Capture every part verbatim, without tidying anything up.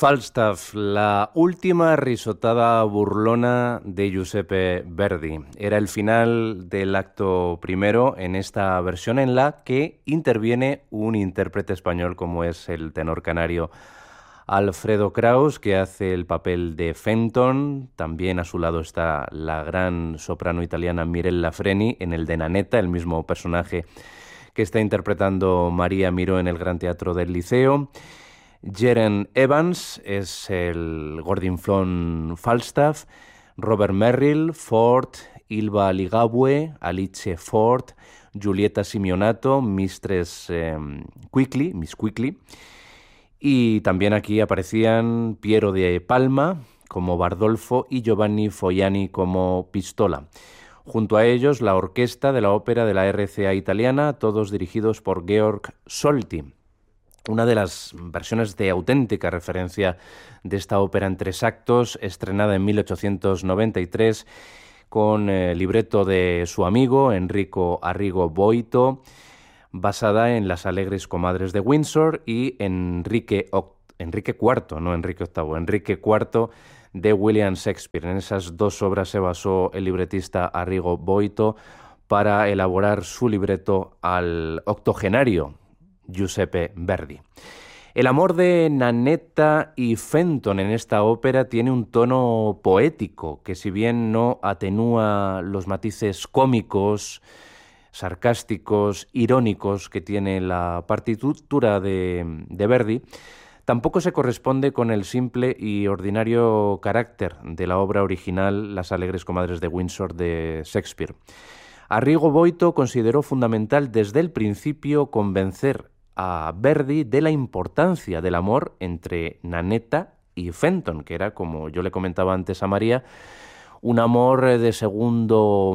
Falstaff, la última risotada burlona de Giuseppe Verdi. Era el final del acto primero en esta versión en la que interviene un intérprete español como es el tenor canario Alfredo Kraus, que hace el papel de Fenton. También a su lado está la gran soprano italiana Mirella Freni en el de Nannetta, el mismo personaje que está interpretando María Miró en el Gran Teatro del Liceo. Jeren Evans es el gordinflón Falstaff, Robert Merrill, Ford, Ilva Ligabue, Alice Ford, Giulietta Simeonato, Mistress eh, Quickly, Miss Quickly, y también aquí aparecían Piero de Palma como Bardolfo y Giovanni Foiani como Pistola. Junto a ellos la orquesta de la ópera de la R C A italiana, todos dirigidos por Georg Solti. Una de las versiones de auténtica referencia de esta ópera en tres actos, estrenada en mil ochocientos noventa y tres, con el libreto de su amigo Enrico Arrigo Boito, basada en Las Alegres Comadres de Windsor y Enrique, o- Enrique cuarto, no Enrique octavo, Enrique cuarto de William Shakespeare. En esas dos obras se basó el libretista Arrigo Boito para elaborar su libreto al octogenario Giuseppe Verdi. El amor de Nannetta y Fenton en esta ópera tiene un tono poético que, si bien no atenúa los matices cómicos, sarcásticos, irónicos que tiene la partitura de, de Verdi, tampoco se corresponde con el simple y ordinario carácter de la obra original Las Alegres Comadres de Windsor de Shakespeare. Arrigo Boito consideró fundamental desde el principio convencer a Verdi de la importancia del amor entre Nannetta y Fenton, que era, como yo le comentaba antes a María, un amor de segundo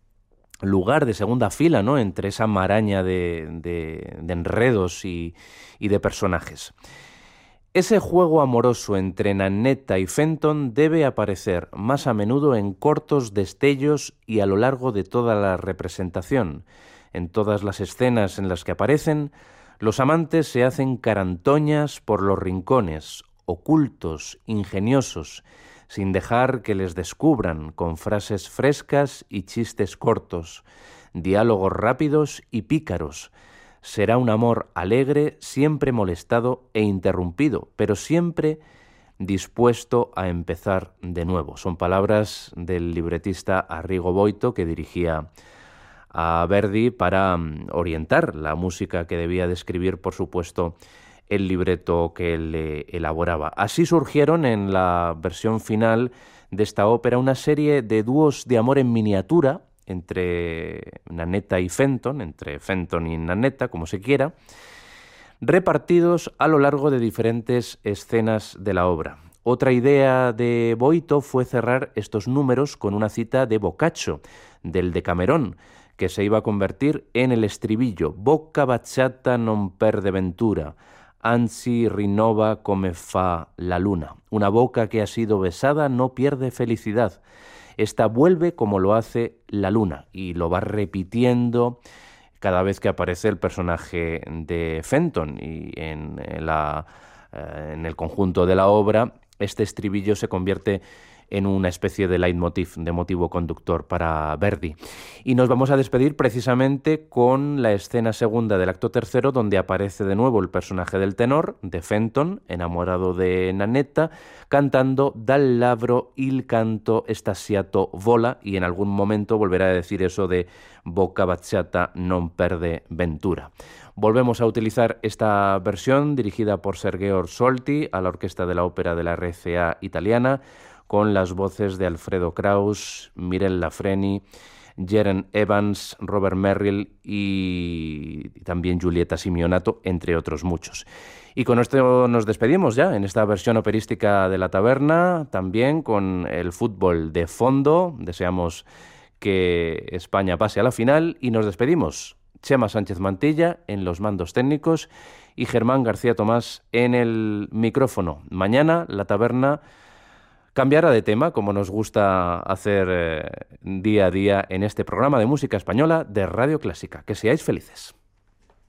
lugar, de segunda fila, ¿no?, entre esa maraña de, de, de enredos y, y de personajes. Ese juego amoroso entre Nannetta y Fenton debe aparecer más a menudo en cortos destellos y a lo largo de toda la representación. En todas las escenas en las que aparecen, los amantes se hacen carantoñas por los rincones, ocultos, ingeniosos, sin dejar que les descubran, con frases frescas y chistes cortos, diálogos rápidos y pícaros. Será un amor alegre, siempre molestado e interrumpido, pero siempre dispuesto a empezar de nuevo. Son palabras del libretista Arrigo Boito, que dirigía a Verdi para um, orientar la música que debía describir, por supuesto, el libreto que él eh, elaboraba. Así surgieron en la versión final de esta ópera una serie de dúos de amor en miniatura entre Nannetta y Fenton, entre Fenton y Nannetta, como se quiera, repartidos a lo largo de diferentes escenas de la obra. Otra idea de Boito fue cerrar estos números con una cita de Boccaccio, del Decamerón, que se iba a convertir en el estribillo: «Bocca baciata non perde ventura, anzi rinnova come fa la luna». Una boca que ha sido besada no pierde felicidad. Esta vuelve como lo hace la luna, y lo va repitiendo cada vez que aparece el personaje de Fenton, y en, la, eh, en el conjunto de la obra este estribillo se convierte en una especie de leitmotiv, de motivo conductor para Verdi. Y nos vamos a despedir precisamente con la escena segunda del acto tercero, donde aparece de nuevo el personaje del tenor, de Fenton, enamorado de Nannetta, cantando «Dal labbro il canto estasiato vola», y en algún momento volverá a decir eso de «Bocca baciata non perde ventura». Volvemos a utilizar esta versión dirigida por Sergio Solti a la orquesta de la ópera de la R C A italiana, con las voces de Alfredo Kraus, Mirella Freni, Jeren Evans, Robert Merrill y también Giulietta Simeonato, entre otros muchos. Y con esto nos despedimos ya en esta versión operística de La Taberna, también con el fútbol de fondo. Deseamos que España pase a la final y nos despedimos. Chema Sánchez Mantilla en los mandos técnicos y Germán García Tomás en el micrófono. Mañana La Taberna cambiará de tema, como nos gusta hacer eh, día a día en este programa de música española de Radio Clásica. Que seáis felices.